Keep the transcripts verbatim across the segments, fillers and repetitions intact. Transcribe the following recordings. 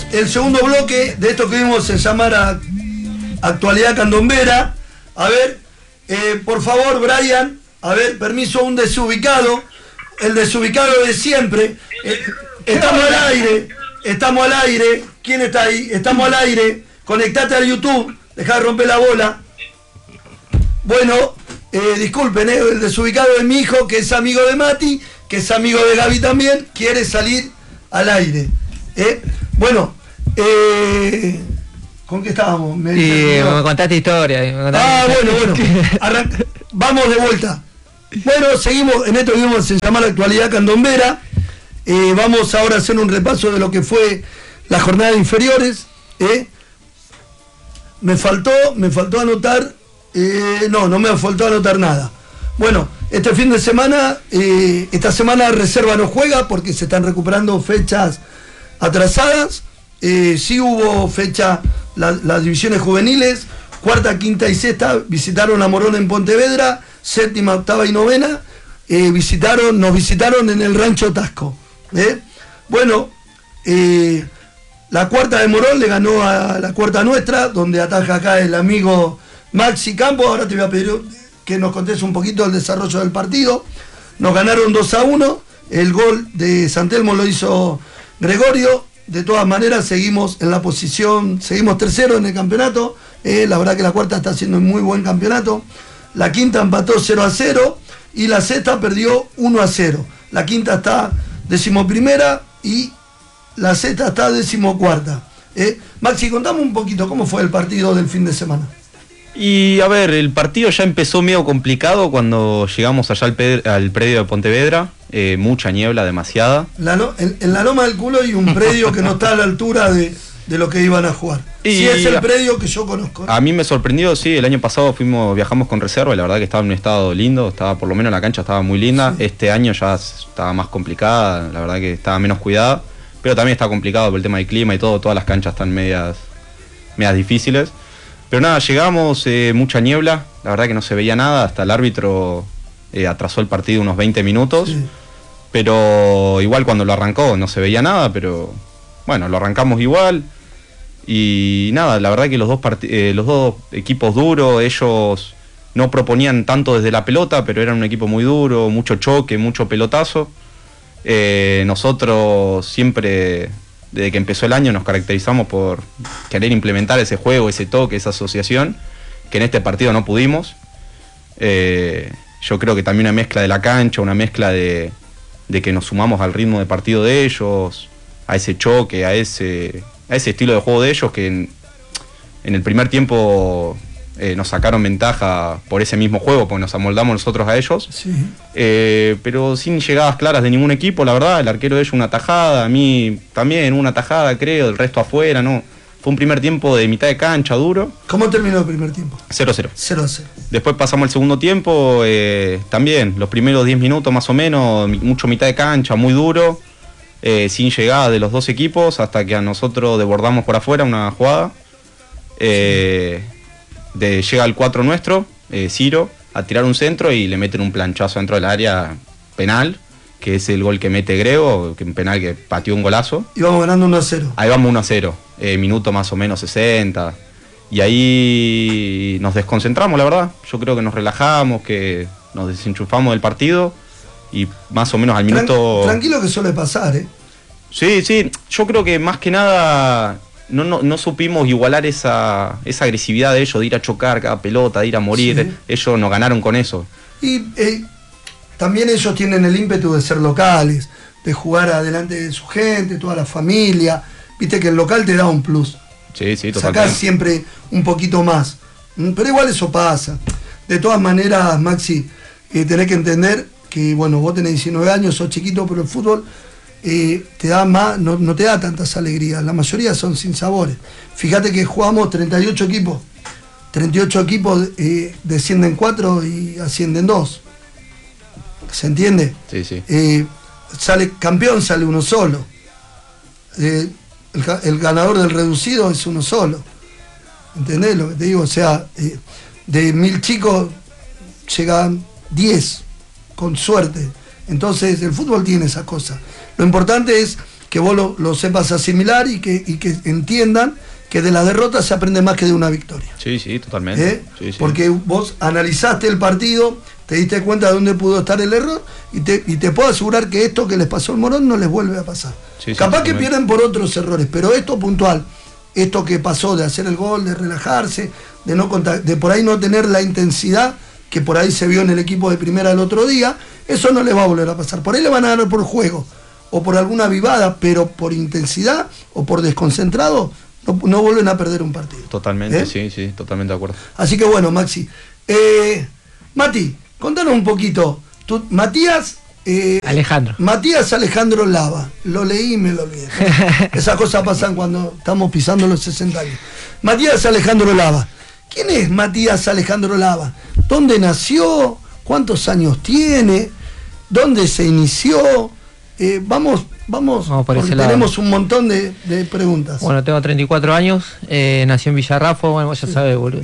el segundo bloque de esto que vimos en llamar a Actualidad Candombera. A ver, eh, por favor, Brian, a ver, permiso, un desubicado, el desubicado de siempre. Eh, estamos al aire, estamos al aire. ¿Quién está ahí? Estamos al aire. Conectate al YouTube, dejá de romper la bola. Bueno, eh, disculpen, eh, el desubicado es mi hijo, que es amigo de Mati, que es amigo de Gaby también, quiere salir al aire. ¿eh? Bueno, eh, ¿con qué estábamos? Me, sí, me, me contaste historia. Me contaste ah, historia. bueno, bueno. Arranca, vamos de vuelta. Bueno, seguimos en esto que vimos, se llama la Actualidad Candombera. Eh, vamos ahora a hacer un repaso de lo que fue la jornada de inferiores. ¿eh? Me faltó, me faltó anotar, eh, no, no me faltó anotar nada. Bueno, este fin de semana, eh, esta semana Reserva no juega porque se están recuperando fechas atrasadas. Eh, sí hubo fecha, la, las divisiones juveniles, cuarta, quinta y sexta visitaron a Morón en Pontevedra, séptima, octava y novena eh, visitaron, nos visitaron en el Rancho Tasco. ¿eh? Bueno, eh, la cuarta de Morón le ganó a la cuarta nuestra, donde ataja acá el amigo Maxi Campos. Ahora te voy a pedir que nos contes un poquito el desarrollo del partido. Nos ganaron dos a uno, el gol de San Telmo lo hizo Gregorio. De todas maneras seguimos en la posición, seguimos tercero en el campeonato. Eh, la verdad que la cuarta está haciendo un muy buen campeonato. La quinta empató cero a cero y la sexta perdió uno a cero. La quinta está decimoprimera y la sexta está decimocuarta. ¿eh? Maxi, contame un poquito cómo fue el partido del fin de semana. Y a ver, el partido ya empezó medio complicado cuando llegamos allá al, ped- al predio de Pontevedra. Eh, mucha niebla, demasiada. La no, en, en la Loma del Culo hay un predio que no está a la altura de, de lo que iban a jugar. Y sí, es el predio que yo conozco. A mí me sorprendió, sí, el año pasado fuimos, viajamos con Reserva y la verdad que estaba en un estado lindo, estaba, por lo menos la cancha estaba muy linda. Sí. Este año ya estaba más complicada, la verdad que estaba menos cuidada, pero también está complicado por el tema del clima y todo, todas las canchas están medias, medias difíciles. Pero nada, llegamos, eh, mucha niebla, la verdad que no se veía nada, hasta el árbitro eh, atrasó el partido unos veinte minutos, sí. Pero igual cuando lo arrancó no se veía nada, pero bueno, lo arrancamos igual. Y nada, la verdad que los dos, part- eh, los dos equipos duros, ellos no proponían tanto desde la pelota, pero eran un equipo muy duro, mucho choque, mucho pelotazo. Eh, nosotros siempre, desde que empezó el año, nos caracterizamos por querer implementar ese juego, ese toque, esa asociación, que en este partido no pudimos. Eh, yo creo que también una mezcla de la cancha, una mezcla de, de que nos sumamos al ritmo de partido de ellos, a ese choque, a ese... a ese estilo de juego de ellos que en, en el primer tiempo eh, nos sacaron ventaja por ese mismo juego, porque nos amoldamos nosotros a ellos, sí. eh, pero sin llegadas claras de ningún equipo, la verdad. El arquero de ellos una tajada, a mí también una tajada creo, el resto afuera, no. Fue un primer tiempo de mitad de cancha duro. ¿Cómo terminó el primer tiempo? cero a cero. cero a cero. Después pasamos al segundo tiempo, eh, también los primeros diez minutos más o menos, mucho mitad de cancha, muy duro. Eh, sin llegada de los dos equipos hasta que a nosotros desbordamos por afuera una jugada. Eh, de, llega el cuatro nuestro, eh, Ciro, a tirar un centro y le meten un planchazo dentro del área penal, que es el gol que mete Grego, que un penal que pateó un golazo. Y vamos ganando uno a cero. Ahí vamos uno a cero, eh, minuto más o menos sesenta. Y ahí nos desconcentramos, la verdad. Yo creo que nos relajamos, que nos desenchufamos del partido. Y más o menos al minuto... Tranquilo que suele pasar, ¿eh? Sí, sí, yo creo que más que nada no, no, no supimos igualar esa, esa agresividad de ellos, de ir a chocar cada pelota, de ir a morir. Sí. Ellos nos ganaron con eso. Y eh, también ellos tienen el ímpetu de ser locales, de jugar adelante de su gente, toda la familia. Viste que el local te da un plus. Sí, sí, totalmente. Sacás siempre un poquito más. Pero igual eso pasa. De todas maneras, Maxi, eh, tenés que entender que, bueno, vos tenés diecinueve años, sos chiquito, pero el fútbol eh, te da más, no, no te da tantas alegrías. La mayoría son sin sabores. Fíjate que jugamos treinta y ocho equipos. treinta y ocho equipos eh, descienden cuatro y ascienden dos. ¿Se entiende? Sí, sí. Eh, sale campeón, sale uno solo. Eh, el, el ganador del reducido es uno solo. ¿Entendés lo que te digo? O sea, eh, de mil chicos llegan diez, con suerte. Entonces el fútbol tiene esa cosa. Lo importante es que vos lo, lo sepas asimilar y que, y que entiendan que de la derrota se aprende más que de una victoria. Sí, sí, totalmente. ¿Eh? Sí, sí. Porque vos analizaste el partido, te diste cuenta de dónde pudo estar el error y te, y te puedo asegurar que esto que les pasó al Morón no les vuelve a pasar. Sí, sí, Capaz que totalmente. pierden por otros errores, pero esto puntual, esto que pasó de hacer el gol, de relajarse, de no contact- de por ahí no tener la intensidad que por ahí se vio en el equipo de primera el otro día, eso no les va a volver a pasar. Por ahí le van a ganar por juego o por alguna vivada, pero por intensidad o por desconcentrado no, no vuelven a perder un partido. Totalmente, ¿Eh? sí, sí, totalmente de acuerdo. Así que bueno, Maxi. Eh, Mati, contanos un poquito. Tú, Matías... eh, Alejandro. Matías Alejandro Lava. Lo leí y me lo olvidé. Esas cosas pasan cuando estamos pisando los sesenta años. Matías Alejandro Lava. ¿Quién es Matías Alejandro Lava? ¿Dónde nació? ¿Cuántos años tiene? ¿Dónde se inició? Eh, vamos, vamos, Vamos por porque ese lado. tenemos un montón de, de preguntas. Bueno, tengo treinta y cuatro años, eh, nací en Villarrafo, bueno, vos ya sabés, boludo.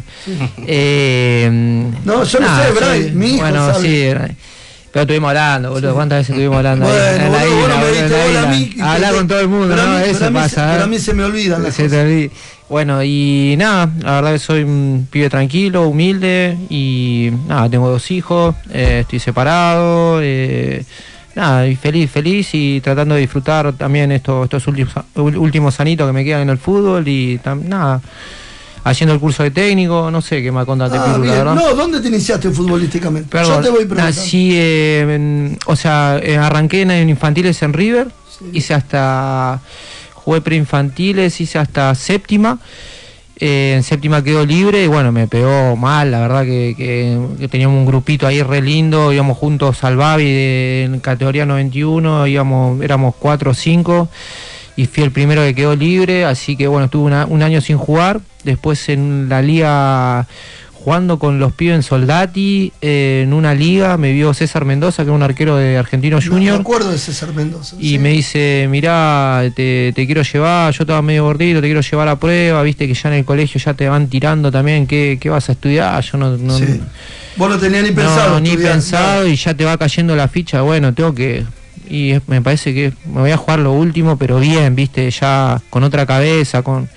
Eh, No, yo no sé, Bray, mi hijo Bueno, sabe. sí, Bray. Pero estuvimos hablando, boludo, ¿cuántas veces estuvimos hablando? ahí, Bueno, en la boludo, vos no isla, me boludo, diste en la bola a isla? mí. y Hablar te- con todo el mundo, pero a ¿no? mí- Eso pero a mí se- pasa. Pero ¿eh? a mí se me olvidan las Se te cosas. olvida. Bueno, y nada, la verdad que soy un pibe tranquilo, humilde y nada, tengo dos hijos, eh, estoy separado, eh, nada, y feliz, feliz y tratando de disfrutar también estos, estos últimos, últimos anitos que me quedan en el fútbol y tam- nada, haciendo el curso de técnico, no sé qué más contaste, Ah, Piru, la bien. verdad. No, ¿dónde te iniciaste futbolísticamente? Perdón, Yo te voy preguntando. nací, eh, en- o sea, eh, arranqué en, en infantiles en River, Sí. hice hasta, jugué preinfantiles, hice hasta séptima, eh, en séptima quedó libre y bueno, me pegó mal, la verdad que, que- que teníamos un grupito ahí re lindo, íbamos juntos al Babi de- en categoría noventa y uno, íbamos, éramos cuatro o cinco y fui el primero que quedó libre, así que bueno, estuve una- un año sin jugar, después en la liga jugando con los pibes en Soldati, eh, en una liga me vio César Mendoza, que es un arquero de Argentino No, Junior. me acuerdo de César Mendoza. Y sí. me dice, mirá, te, te quiero llevar, yo estaba medio gordito, te quiero llevar a prueba, viste que ya en el colegio ya te van tirando también, ¿qué, qué vas a estudiar? Yo no, no, Sí. Vos no tenías ni no, pensado. ni estudiar, pensado nada. y ya te va cayendo la ficha, bueno, tengo que... Y es- me parece que me voy a jugar lo último, pero bien, viste, ya con otra cabeza, con...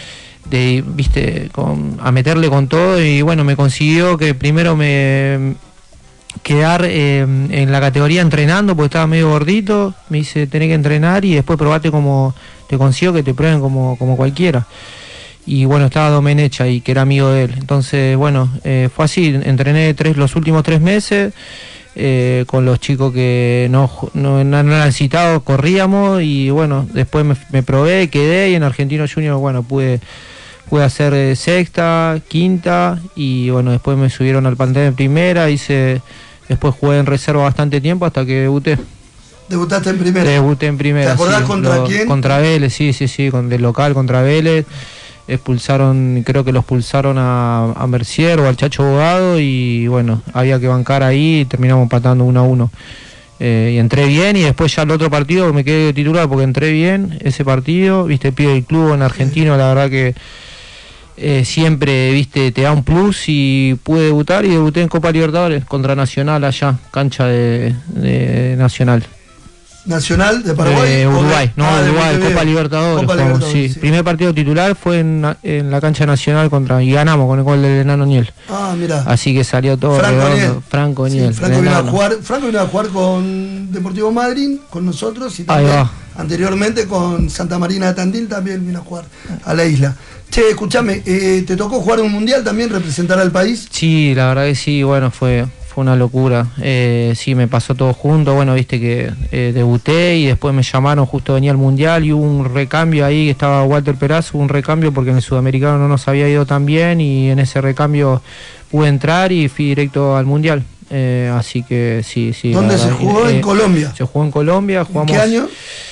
de viste con, a meterle con todo y bueno, me consiguió que primero me quedar eh, en la categoría entrenando porque estaba medio gordito, me dice tenés que entrenar y después probate como te consigo que te prueben como, como cualquiera. Y bueno, estaba Domenech ahí, que era amigo de él. Entonces, bueno, eh, fue así, entrené tres, los últimos tres meses eh, con los chicos que no, ju- no, no, no eran citados, corríamos y bueno, después me, me probé, quedé y en Argentino Junior, bueno, pude pude hacer eh, sexta, quinta y bueno, después me subieron al plantel de primera, hice, después jugué en reserva bastante tiempo hasta que debuté. Debutaste en primera. Debuté en primera. ¿Te acordás sí, contra lo- quién? Contra Vélez, sí, sí, sí, con, del local contra Vélez. Expulsaron, creo que los expulsaron a, a Mercier o al Chacho Bogado y bueno, había que bancar ahí y terminamos empatando uno a uno. Eh, y entré bien y después ya el otro partido me quedé titular porque entré bien ese partido, viste, pido el club en Argentino, la verdad que eh, siempre, viste, te da un plus y pude debutar y debuté en Copa Libertadores contra Nacional allá, cancha de, de Nacional. Nacional de Paraguay. Eh, ¿O de- Uruguay, no, Ah, de Uruguay, Montevideo. Copa Libertadores. Copa jugamos, Libertadores, sí. sí. Primer partido titular fue en, en la cancha nacional contra y ganamos con el gol del enano Niel. Ah, mira. Así que salió todo Franco redondo. Niel. Franco Sí, Niel. Franco el vino a enano. jugar, Franco vino a jugar con Deportivo Madryn, con nosotros, y Ahí también va. anteriormente con Santa Marina de Tandil también vino a jugar a la isla. Che, escúchame, eh, ¿te tocó jugar un mundial también, representar al país? Sí, la verdad que sí, bueno, fue fue una locura. Eh, sí, me pasó todo junto, bueno, viste que eh, debuté y después me llamaron, justo venía el mundial y hubo un recambio ahí, que estaba Walter Peraz, hubo un recambio porque en el sudamericano no nos había ido tan bien y en ese recambio pude entrar y fui directo al mundial. Eh, así que sí, sí. la ¿Dónde se verdad, jugó? eh, En Colombia. Se jugó en Colombia, ¿En jugamos... qué año?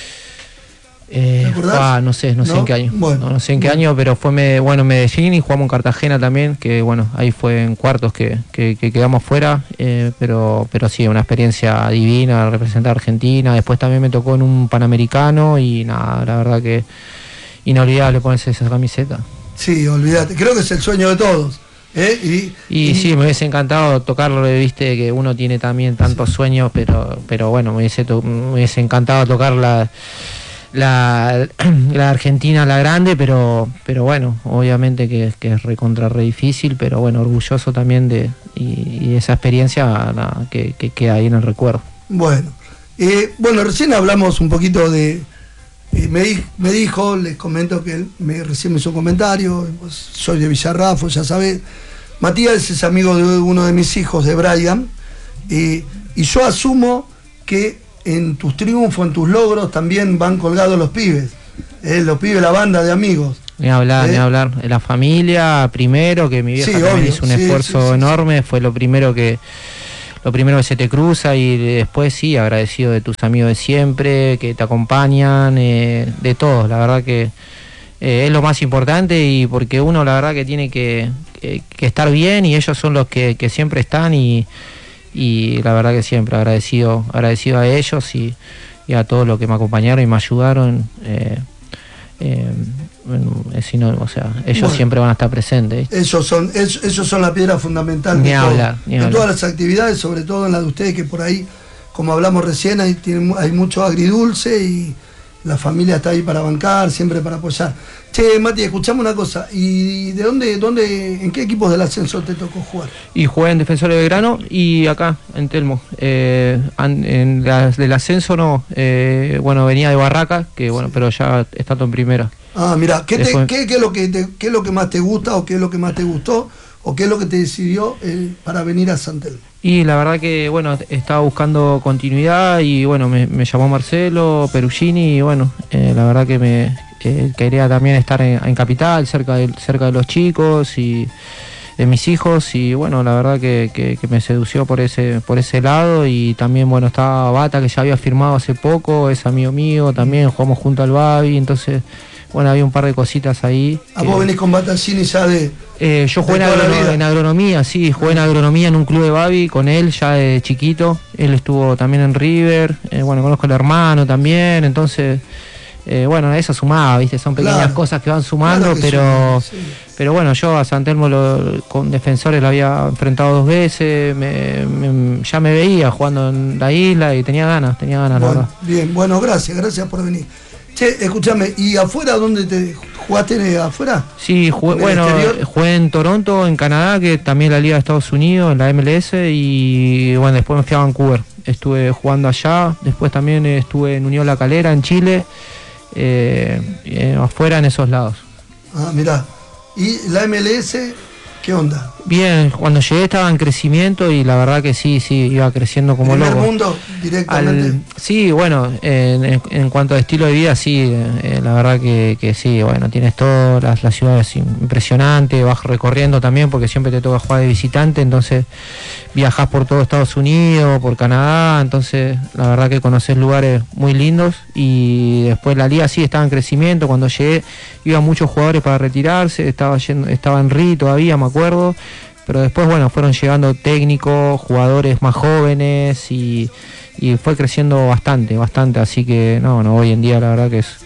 Eh, ¿Te acordás? ah, no sé, no, sé ¿No? en qué año. Bueno, no, no sé en qué bueno. año, pero fue me, bueno Medellín y jugamos en Cartagena también, que bueno, ahí fue en cuartos que, que, que quedamos fuera, eh, pero pero sí, una experiencia divina, representar a Argentina. Después también me tocó en un Panamericano y nada, la verdad que inolvidable ponerse esa camiseta. Sí, olvídate. Creo que es el sueño de todos. ¿eh? Y, Y, sí, me hubiese encantado tocarlo, viste que uno tiene también tantos sueños, pero pero bueno, me hubiese, to- me hubiese encantado tocar la la, la Argentina la grande, pero pero bueno, obviamente que, que es recontra re difícil, pero bueno, orgulloso también de y, y esa experiencia la, que, que queda ahí en el recuerdo. Bueno, eh, bueno, recién hablamos un poquito de, eh, me, di, me dijo, les comento que él me, recién me hizo un comentario, pues, soy de Villarrafo, ya sabés, Matías es amigo de uno de mis hijos, de Brian, eh, y yo asumo que en tus triunfos, en tus logros, también van colgados los pibes, eh, los pibes, la banda de amigos. Ni hablar, ¿Eh? ni hablar. La familia, primero, que mi vieja Sí, también obvio, hizo un sí, esfuerzo sí, sí, enorme, fue lo primero que lo primero que se te cruza, y después sí, agradecido de tus amigos de siempre, que te acompañan, eh, de todos, la verdad que eh, es lo más importante, y porque uno la verdad que tiene que, que, que estar bien, y ellos son los que, que siempre están, y y la verdad que siempre agradecido agradecido a ellos y, y a todos los que me acompañaron y me ayudaron, eh, eh, si no, o sea, ellos bueno, siempre van a estar presentes, ¿sí? Ellos son, ellos, ellos son la piedra fundamental ni de, hablar, todo, ni de hablar. todas las actividades, sobre todo en la de ustedes, que por ahí, como hablamos recién, hay, tienen, hay mucho agridulce y la familia está ahí para bancar, siempre para apoyar. Che, Mati, escuchame una cosa, ¿y de dónde, dónde, en qué equipos del ascenso te tocó jugar? Y jugué en Defensor de Belgrano y acá, en Telmo. Eh, en la, del ascenso no, eh, bueno, venía de Barraca, que bueno, pero ya estando en primera. Ah, mira, ¿qué, te, Después... qué, qué, es lo que te, ¿qué es lo que más te gusta o qué es lo que más te gustó o qué es lo que te decidió eh, para venir a San Telmo? Y la verdad que, bueno, estaba buscando continuidad y, bueno, me, me llamó Marcelo Perugini y, bueno, eh, la verdad que me eh, quería también estar en, en Capital, cerca de, cerca de los chicos y de mis hijos, y, bueno, la verdad que, que, que me sedució por ese por ese lado. Y también, bueno, estaba Bata, que ya había firmado hace poco, es amigo mío también, jugamos junto al Babi, entonces... Bueno, había un par de cositas ahí. ¿A vos venís con Batallini ya de...? Eh, yo jugué en, agrono en agronomía, sí, jugué en agronomía en un club de Babi con él ya de chiquito. Él estuvo también en River, eh, bueno, conozco al hermano también, entonces, eh, bueno, eso sumaba, ¿viste? Son pequeñas claro, cosas que van sumando, claro que pero sí. pero bueno, yo a San Telmo lo, con Defensores lo había enfrentado dos veces, me, me, ya me veía jugando en la isla y tenía ganas, tenía ganas, bueno, la verdad. Bien, bueno, gracias, gracias por venir. Che, escúchame, ¿y afuera dónde te jugaste afuera? Sí, jugué, bueno, jugué en Toronto, en Canadá, que también la Liga de Estados Unidos, en la M L S, y bueno, después me fui a Vancouver. Estuve jugando allá, después también estuve en Unión La Calera, en Chile, eh, eh, afuera en esos lados. Ah, mirá. ¿Y la M L S, qué onda? Bien, cuando llegué estaba en crecimiento y la verdad que sí, sí, iba creciendo como loco. ¿Primer mundo directamente? Al, sí, bueno, en, en cuanto a estilo de vida, sí, eh, la verdad que, que sí, bueno, tienes todas las, las ciudades impresionantes, vas recorriendo también porque siempre te toca jugar de visitante, entonces viajás por todo Estados Unidos, por Canadá, entonces la verdad que conoces lugares muy lindos. Y después la liga sí estaba en crecimiento, cuando llegué iban muchos jugadores para retirarse, estaba, yendo, estaba en R I todavía, me acuerdo. Pero después, bueno, fueron llegando técnicos, jugadores más jóvenes y, y fue creciendo bastante, bastante. Así que, no, no, hoy en día la verdad que es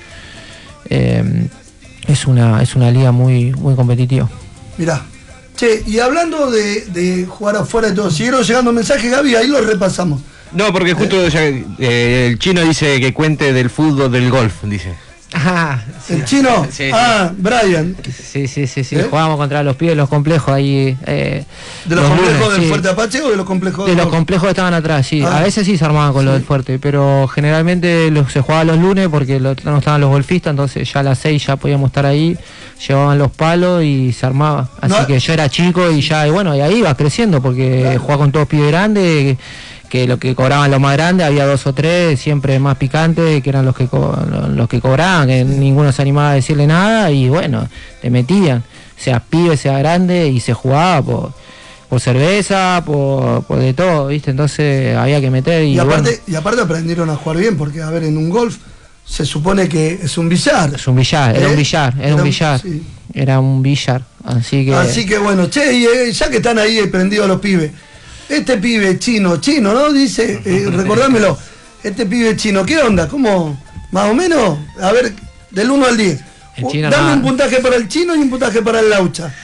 eh, es una es una liga muy muy competitiva. Mirá, che, y hablando de, de jugar afuera y todo, siguieron llegando mensajes, Gaby, ahí los repasamos. No, porque justo ¿Eh? ya, eh, el chino dice que cuente del fútbol, del golf, dice. Ah, sí. ¿El chino? Sí, ah, sí. Brian. Sí, sí, sí, sí. ¿Eh? Jugábamos contra los pibes de los complejos ahí. Eh, ¿De los, los complejos lunes, del sí. Fuerte Apache o de los complejos de, de los complejos que estaban atrás, sí. Ah. A veces sí se armaban con sí. los del Fuerte, pero generalmente los, se jugaba los lunes porque lo, no estaban los golfistas, entonces ya a las seis ya podíamos estar ahí, llevaban los palos y se armaba. Así no. que yo era chico y ya, y bueno, y ahí iba creciendo porque claro. jugaba con todos pibes grandes. Que lo que cobraban los más grandes, había dos o tres, siempre más picantes, que eran los que co los que cobraban, que ninguno se animaba a decirle nada, y bueno, te metían, sea pibe, sea grande, y se jugaba por, por cerveza, por, por de todo, ¿viste? Entonces había que meter. Y, y, aparte, bueno, y aparte aprendieron a jugar bien, porque a ver, en un golf se supone que es un billar. Es un billar, ¿eh? era un billar, era, era un billar, sí. era un billar, así que... Así que bueno, che, y, eh, ya que están ahí prendidos los pibes, este pibe chino, chino, ¿no? Dice, eh, recordámelo, este pibe chino, ¿qué onda? ¿Cómo? Más o menos, a ver, del uno al diez. Dame no. un puntaje para el chino y un puntaje para el Laucha.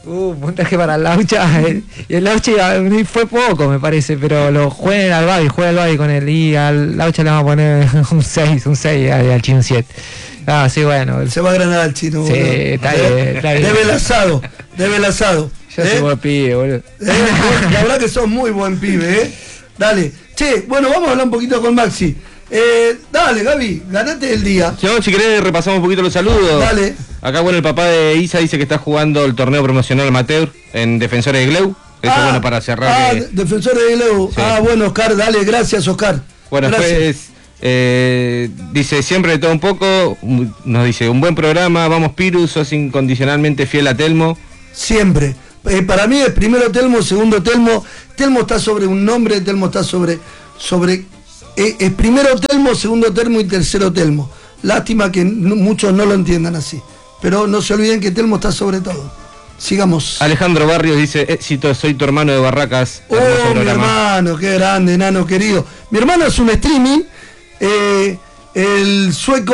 Uh, puntaje para el Laucha. El, y el Laucha fue poco, me parece, pero lo jueguen al Babi, juega al Babi con él. Y al Laucha le vamos a poner un seis, un seis, al, al Chino un siete. Ah, sí, bueno. Se va a granar al Chino, sí, boludo. Está bien, está bien. Debe el asado, debe el asado. Yo ¿eh? soy buen pibe, boludo. Eh, la verdad que sos muy buen pibe, ¿eh? Dale. Che, bueno, vamos a hablar un poquito con Maxi. Eh, dale, Gaby, ganate el día. Si, no, si querés repasamos un poquito los saludos. Dale. Acá, bueno, el papá de Isa dice que está jugando el torneo promocional amateur en Defensores de Gleu. Eso Ah, bueno para cerrar. Ah, que... Defensores de Gleu. Sí. Ah, bueno, Oscar, dale, gracias, Oscar. Bueno, gracias. después eh, dice siempre de todo un poco. Nos dice, un buen programa, vamos Piru, sos incondicionalmente fiel a Telmo. Siempre. Eh, para mí es primero Telmo, segundo Telmo. Telmo está sobre un nombre, Telmo está sobre... sobre eh, es primero Telmo, segundo Telmo y tercero Telmo. Lástima que no, muchos no lo entiendan así. Pero no se olviden que Telmo está sobre todo. Sigamos. Alejandro Barrios dice, éxito, soy tu hermano de Barracas. Oh, Hermoso mi programa. hermano, qué grande, enano querido. Mi hermano es un streaming. Eh, el sueco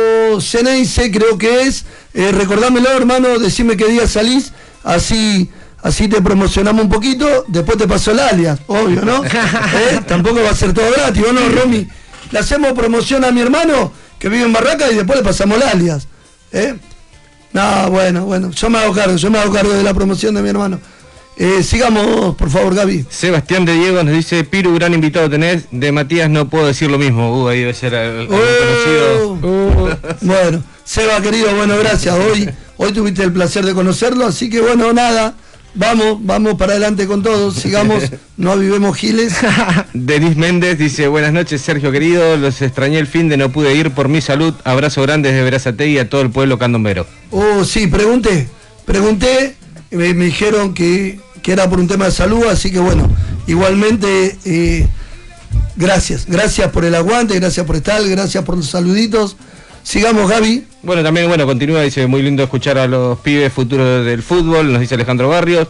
Ceneice creo que es. Eh, recordámelo, hermano, decime qué día salís. Así... Así te promocionamos un poquito, después te pasó el alias, obvio, ¿no? ¿Eh? Tampoco va a ser todo gratis, ¿o no, Romy? Le hacemos promoción a mi hermano, que vive en Barraca, y después le pasamos el alias. ¿Eh? No, bueno, bueno, yo me hago cargo, yo me hago cargo de la promoción de mi hermano. Eh, sigamos, por favor, Gaby. Sebastián de Diego nos dice, Piru, gran invitado tenés. De Matías no puedo decir lo mismo. Uh, ahí debe ser algún Oh, conocido. uh, bueno, Seba, querido, bueno, gracias. Hoy, hoy tuviste el placer de conocerlo, así que bueno, nada. Vamos, vamos para adelante con todos, sigamos, no avivemos giles. Denis Méndez dice, buenas noches Sergio querido, los extrañé el fin de no pude ir por mi salud, abrazo grande desde Verazategui a todo el pueblo candombero. Oh, sí, pregunté, pregunté, me, me dijeron que, que era por un tema de salud, así que bueno, igualmente, eh, gracias, gracias por el aguante, gracias por estar, gracias por los saluditos. Sigamos, Gaby. Bueno, también, bueno, continúa, dice, muy lindo escuchar a los pibes futuros del fútbol, nos dice Alejandro Barrios.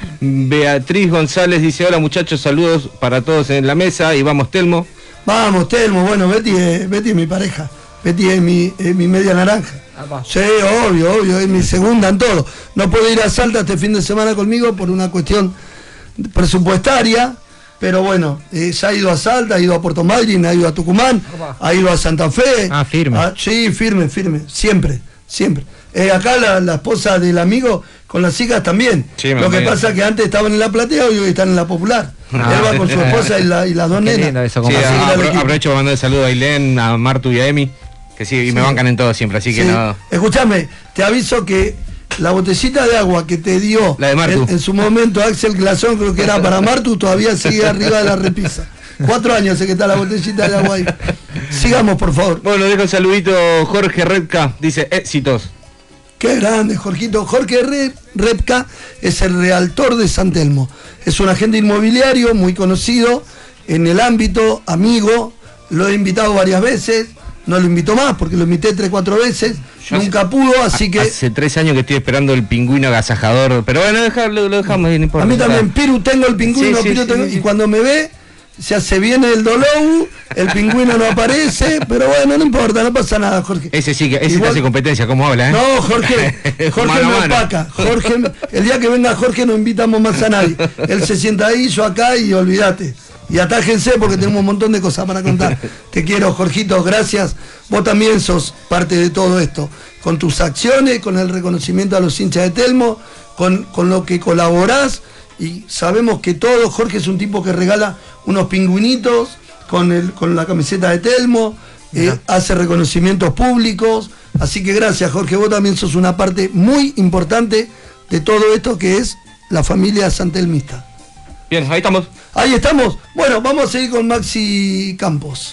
Beatriz González dice, hola muchachos, saludos para todos en la mesa y vamos Telmo. Vamos, Telmo, bueno, Betty, eh, Betty es mi pareja, Betty es mi, es mi media naranja. Apa. Sí, obvio, obvio, es mi segunda en todo. No puedo ir a Salta este fin de semana conmigo por una cuestión presupuestaria. Pero bueno, eh, ya ha ido a Salta, ha ido a Puerto Madryn, ha ido a Tucumán, ha ido a Santa Fe. Ah, firme. Ah, sí, firme, firme, siempre, siempre. Eh, acá la, la esposa del amigo con las hijas también. Sí, me Lo que imagino. pasa es que antes estaban en la platea y hoy están en la popular. Ah. Él va con su esposa y, la, y las dos Qué nenas. lindo eso, Sí, como Así así. que era el apro- equipo. aprovecho para mandar el saludo a Ailén, a Martu y a Emi, que sí, y me Sí. bancan en todo siempre, así que Sí. no... Escuchame, te aviso que la botellita de agua que te dio La de Martu. en, en su momento Axel Glasón, creo que era para Martu, todavía sigue arriba de la repisa. Cuatro años hace que está la botellita de agua ahí. Sigamos, por favor. Bueno, dejo el saludito Jorge Redca, dice, éxitos. Qué grande, Jorgito. Jorge Re- Repka es el realtor de San Telmo. Es un agente inmobiliario muy conocido en el ámbito, amigo. Lo he invitado varias veces. No lo invito más porque lo invité tres, cuatro veces. Yo Nunca hace- pudo, así que... Hace tres años que estoy esperando el pingüino agasajador, pero bueno, dejarlo, lo dejamos, no importa. A mí también, Piru, tengo el pingüino, Sí, sí, Piru, sí, tengo- sí. y cuando me ve, se hace bien el dolor, el pingüino no aparece, pero bueno, no importa, no pasa nada, Jorge. Ese sí, que ese Igual- te hace competencia, ¿cómo habla, eh? No, Jorge, Jorge Mano a me mano. opaca. Jorge, el día que venga Jorge no invitamos más a nadie. Él se sienta ahí, yo acá y olvídate. Y atájense porque tenemos un montón de cosas para contar. Te quiero, Jorgito, gracias. Vos también sos parte de todo esto. Con tus acciones, con el reconocimiento a los hinchas de Telmo, con, con lo que colaborás. Y sabemos que todo, Jorge es un tipo que regala unos pingüinitos con, el, con la camiseta de Telmo, eh, hace reconocimientos públicos. Así que gracias, Jorge. Vos también sos una parte muy importante de todo esto que es la familia santelmista. Bien, ahí estamos. Ahí estamos. Bueno, vamos a seguir con Maxi Campos.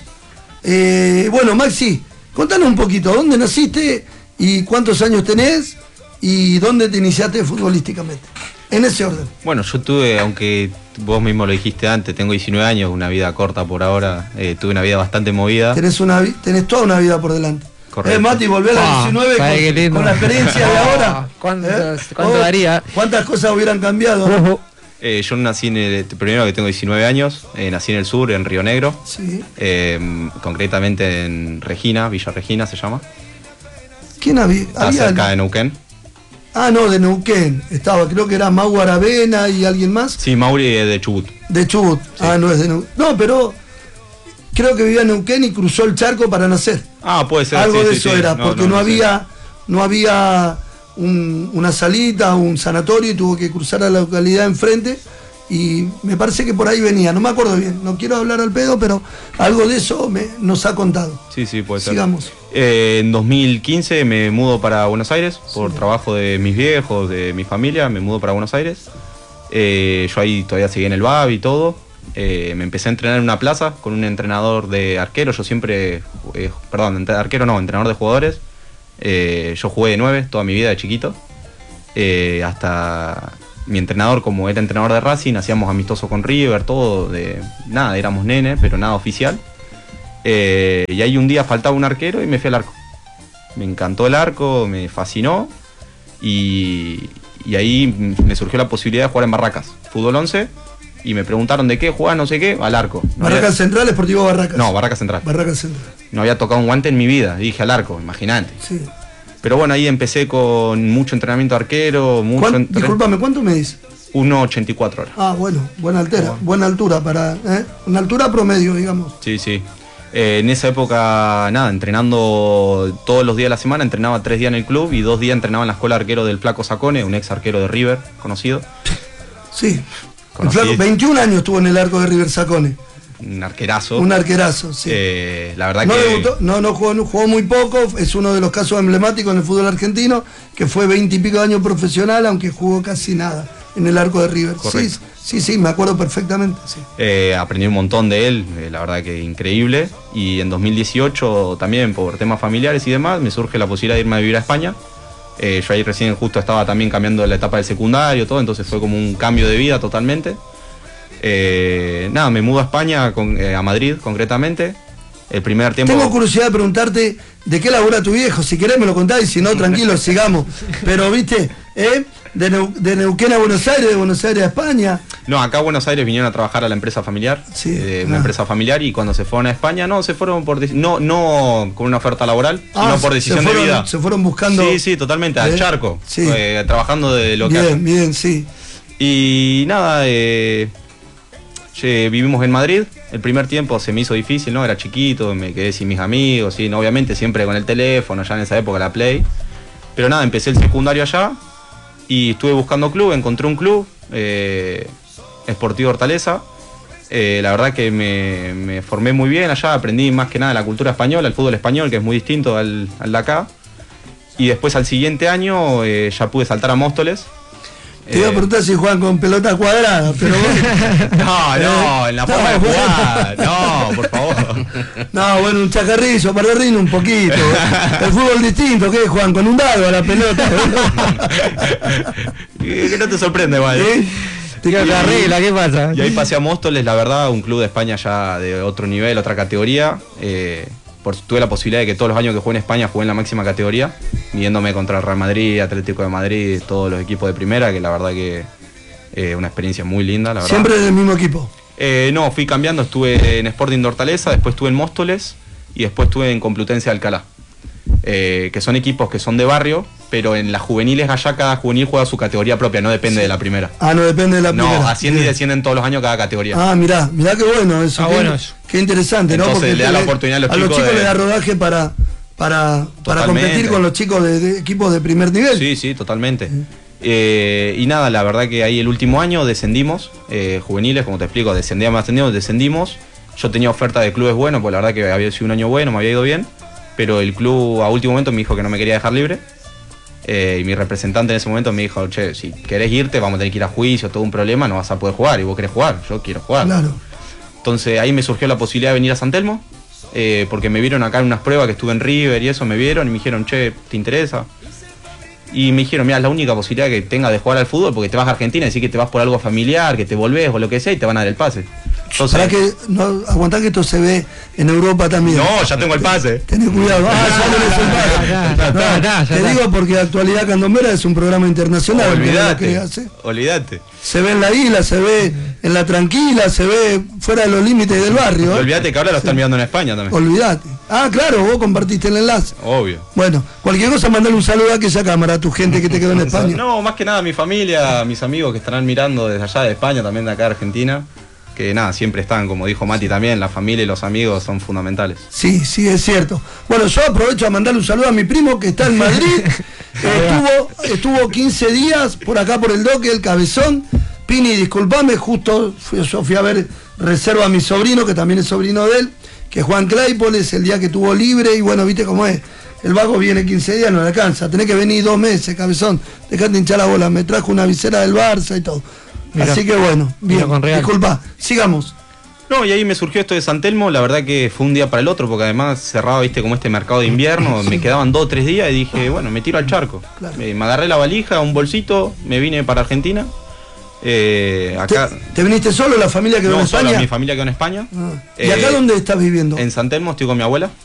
Eh, bueno, Maxi, contanos un poquito, ¿dónde naciste y cuántos años tenés y dónde te iniciaste futbolísticamente? En ese orden. Bueno, yo tuve, aunque vos mismo lo dijiste antes, tengo diecinueve años, una vida corta por ahora, eh, tuve una vida bastante movida. Tenés, una, vi- tenés toda una vida por delante. Correcto. Eh, Mati, volvé a los Ah, diecinueve ¿sabes qué con, lindo? con la experiencia de ahora. Ah, ¿cuántos- ¿Eh? cuánto Oh, daría? ¿Cuántas cosas hubieran cambiado? Ojo. Eh, yo nací en el, primero que tengo diecinueve años, eh, nací en el sur, en Río Negro, Sí. eh, concretamente en Regina, Villa Regina se llama, ¿Quién había? está había cerca de Neuquén. Ah, no, de Neuquén. Estaba, creo que era Mau Aravena y alguien más. Sí, Mauri de Chubut. De Chubut. Sí. Ah, no es de Neuquén. No, pero creo que vivía en Neuquén y cruzó el charco para nacer. Ah, puede ser. Algo sí, de sí, eso sí. era, no, porque no, no, no había, sé. no había un, una salita, un sanatorio y tuvo que cruzar a la localidad enfrente. Y me parece que por ahí venía, no me acuerdo bien, no quiero hablar al pedo, pero algo de eso me, nos ha contado. Sí, sí, puede ser. Sigamos. Eh, en dos mil quince me mudo para Buenos Aires, por sí. trabajo de mis viejos, de mi familia, me mudo para Buenos Aires. Eh, yo ahí todavía seguí en el B A B y todo. Eh, me empecé a entrenar en una plaza con un entrenador de arquero, yo siempre, eh, perdón, arquero no, entrenador de jugadores. Eh, yo jugué de nueve toda mi vida de chiquito, eh, hasta... Mi entrenador, como era entrenador de Racing, hacíamos amistosos con River, todo, de nada, éramos nenes, pero nada oficial. Eh, y ahí un día faltaba un arquero y me fui al arco. Me encantó el arco, me fascinó y, y ahí me surgió la posibilidad de jugar en Barracas, fútbol once, y me preguntaron de qué jugaba, no sé qué, al arco. No ¿Barracas había... Central, Sportivo Barracas? No, Barracas Central. Barracas Central. No había tocado un guante en mi vida, dije al arco, imagínate. Sí. Pero bueno, ahí empecé con mucho entrenamiento arquero, mucho... ¿Cuán, entre... Disculpame, ¿cuánto me dices? uno ochenta y cuatro horas. Ah, bueno, buena altura, oh. buena altura para... ¿eh? Una altura promedio, digamos. Sí, sí. Eh, en esa época, nada, entrenando todos los días de la semana, entrenaba tres días en el club y dos días entrenaba en la escuela de arquero del Flaco Sacone, un ex arquero de River, conocido. Sí, el Flaco, veintiún años estuvo en el arco de River Sacone. Un arquerazo. Un arquerazo, sí. Eh, la verdad no que... Debutó, no, no jugó, no jugó muy poco, es uno de los casos emblemáticos en el fútbol argentino, que fue veinte y pico de años profesional, aunque jugó casi nada en el arco de River. Sí, sí, sí, me acuerdo perfectamente. Sí. Eh, aprendí un montón de él, eh, la verdad que increíble. Y en dos mil dieciocho también, por temas familiares y demás, me surge la posibilidad de irme a vivir a España. Eh, yo ahí recién justo estaba también cambiando la etapa del secundario, todo, entonces fue como un cambio de vida totalmente. Eh, nada, me mudo a España, con, eh, a Madrid concretamente. El primer tiempo... Tengo curiosidad de preguntarte de qué labura tu viejo. Si querés me lo contás y si no, tranquilo, sigamos. Pero, viste, ¿eh? De, Neu de Neuquén a Buenos Aires, de Buenos Aires a España. No, acá a Buenos Aires vinieron a trabajar a la empresa familiar. Sí, eh, una ah. empresa familiar, y cuando se fueron a España, no, se fueron por... No, no con una oferta laboral, ah, sino por decisión fueron, de vida. Se fueron buscando... Sí, sí, totalmente, ¿eh? Al charco. Sí. Eh, trabajando de lo que... Bien, bien, sí. Y nada, eh... vivimos en Madrid. El primer tiempo se me hizo difícil, ¿no? Era chiquito, me quedé sin mis amigos, ¿sí? No, obviamente siempre con el teléfono, ya en esa época la Play. Pero nada, empecé el secundario allá y estuve buscando club, encontré un club, eh, Sportivo Hortaleza. Eh, la verdad que me, me formé muy bien allá, aprendí más que nada la cultura española, el fútbol español, que es muy distinto al, al de acá. Y después al siguiente año eh, ya pude saltar a Móstoles. Te iba a preguntar si juegan con pelota cuadrada, pero vos... No, no, en la forma no, de jugar, no, por favor. No, bueno, un chacarrillo, para el un poquito. El fútbol distinto, ¿qué? Juegan con un dado a la pelota. Que no te sorprende, igual. ¿Eh? Te caga regla, ¿qué pasa? Y ahí pasé a Móstoles, la verdad, un club de España ya de otro nivel, otra categoría. Eh, por, tuve la posibilidad de que todos los años que jugué en España jugué en la máxima categoría, midiéndome contra el Real Madrid, Atlético de Madrid, todos los equipos de primera, que la verdad que eh, una experiencia muy linda, la verdad. ¿Siempre en el mismo equipo? Eh, no, fui cambiando, estuve en Sporting de Hortaleza, después estuve en Móstoles y después estuve en Complutense de Alcalá, eh, que son equipos que son de barrio, pero en las juveniles allá cada juvenil juega su categoría propia, no depende sí. de la primera. Ah, no depende de la primera. No, ascienden y descienden todos los años cada categoría. Ah, mirá, mirá qué bueno eso. Ah, qué, bueno eso. Qué interesante, entonces, ¿no? Porque le da la oportunidad a los a chicos. los chicos de... le da rodaje para, para, para competir con los chicos de, de equipos de primer nivel. Sí, sí, totalmente. Sí. Eh, y nada, la verdad que ahí el último año descendimos, eh, juveniles, como te explico, descendíamos, ascendíamos, descendimos. Yo tenía oferta de clubes buenos, pues la verdad que había sido un año bueno, me había ido bien, pero el club a último momento me dijo que no me quería dejar libre. Eh, y mi representante en ese momento me dijo, che, si querés irte vamos a tener que ir a juicio, todo un problema, no vas a poder jugar, y vos querés jugar, yo quiero jugar. Claro. Entonces ahí me surgió la posibilidad de venir a San Telmo, eh, porque me vieron acá en unas pruebas que estuve en River y eso, me vieron y me dijeron, che, ¿te interesa? Y me dijeron, mira, es la única posibilidad que tengas de jugar al fútbol, porque te vas a Argentina y decís que te vas por algo familiar, que te volvés o lo que sea, y te van a dar el pase. Entonces, Para que no, aguantá que esto se ve en Europa también. no, ya tengo el pase. Tenés cuidado. Ah, ya tenés el pase. Ya está, No, ya está, ya te está. digo porque Actualidad Candombera es un programa internacional. que es lo que Olvídate, hace. olvídate. Se ve en la isla, se ve en la tranquila, se ve fuera de los límites del barrio. Y ¿eh? olvídate que ahora lo están mirando en España también. Olvídate. Ah, claro, vos compartiste el enlace. Obvio. Bueno, cualquier cosa, mandale un saludo a aquella cámara, a tu gente que te quedó en España. No, más que nada mi familia, mis amigos que estarán mirando desde allá de España, también de acá de Argentina. Que nada, siempre están, como dijo Mati también, la familia y los amigos son fundamentales. Sí, sí, es cierto. Bueno, yo aprovecho a mandarle un saludo a mi primo que está en Madrid. estuvo, estuvo quince días por acá por el doque, el Cabezón. Pini, disculpame, justo fui, yo fui a ver reserva a mi sobrino, que también es sobrino de él, que es Juan Claypole, es el día que tuvo libre, y bueno, viste cómo es. El vago viene quince días, no le alcanza. Tenés que venir dos meses, Cabezón. Dejate hinchar la bola. Me trajo una visera del Barça y todo. Mirá. Así que bueno, bien. Mirá, con Real. Disculpa, sigamos. No, y ahí me surgió esto de San Telmo, la verdad que fue un día para el otro, porque además cerraba, viste, como este mercado de invierno, me quedaban dos o tres días y dije, bueno, me tiro al charco. Claro. Me, me agarré la valija, un bolsito, me vine para Argentina. Eh, ¿Te, acá, te viniste solo, la familia quedó no, en sola, España? mi familia quedó en España. Ah. ¿Y acá Eh, dónde estás viviendo? En San Telmo estoy con mi abuela.